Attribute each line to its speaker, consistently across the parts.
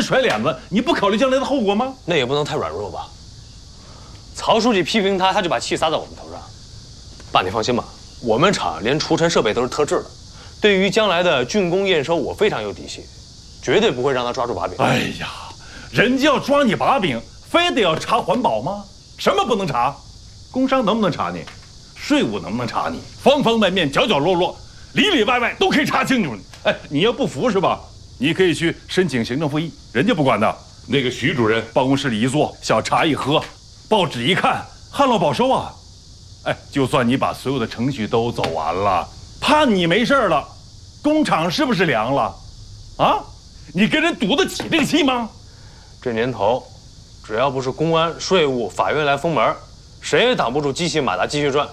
Speaker 1: 的甩脸子，你不考虑将来的后果吗？
Speaker 2: 那也不能太软弱吧。曹书记批评他，他就把气撒在我们头上。爸，你放心吧，我们厂连除尘设备都是特制的，对于将来的竣工验收，我非常有底气，绝对不会让他抓住把柄。
Speaker 1: 哎呀，人家要抓你把柄，非得要查环保吗？什么不能查？工商能不能查你？税务能不能查你？方方面面、角角落落、里里外外都可以查清楚你。哎，你要不服是吧？你可以去申请行政复议，人家不管的。那个徐主任办公室里一坐，小茶一喝，报纸一看，旱涝保收啊！哎，就算你把所有的程序都走完了，判你没事了，工厂是不是凉了？啊？你跟人赌得起这个气吗？
Speaker 2: 这年头，只要不是公安、税务、法院来封门，谁也挡不住机器马达继续转。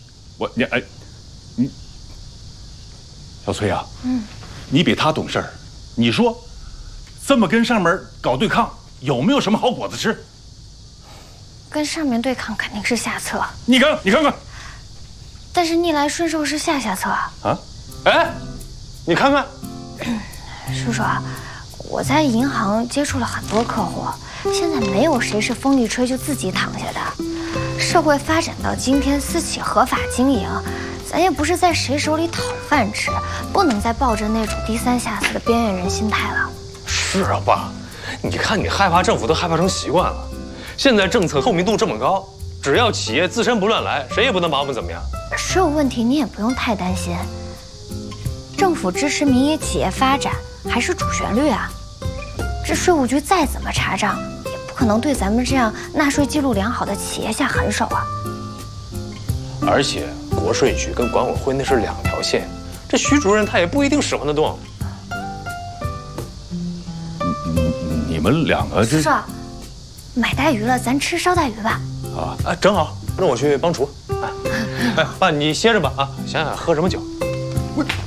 Speaker 1: 你，小崔啊，你比他懂事儿，你说，这么跟上面搞对抗，有没有什么好果子吃？
Speaker 3: 跟上面对抗肯定是下策，
Speaker 1: 你看看，
Speaker 3: 但是逆来顺受是下策啊。
Speaker 2: 哎，你看看，
Speaker 3: 叔叔啊，我在银行接触了很多客户，现在没有谁是风一吹就自己躺下的。社会发展到今天，私企合法经营，咱也不是在谁手里讨饭吃，不能再抱着那种低三下四的边缘人心态了。
Speaker 2: 是啊，爸，你看你害怕政府都害怕成习惯了。现在政策透明度这么高，只要企业自身不乱来，谁也不能把我们怎么样。
Speaker 3: 税务问题你也不用太担心，政府支持民营企业发展还是主旋律啊。这税务局再怎么查账，也不可能对咱们这样纳税记录良好的企业下狠手啊。
Speaker 2: 而且国税局跟管委会那是两条线，这徐主任他也不一定使唤得动。
Speaker 1: 你们两个这……
Speaker 3: 叔叔，买带鱼了，咱吃烧带鱼吧。
Speaker 2: 啊，正好，让我去帮厨。哎，爸，你歇着吧啊，想想喝什么酒。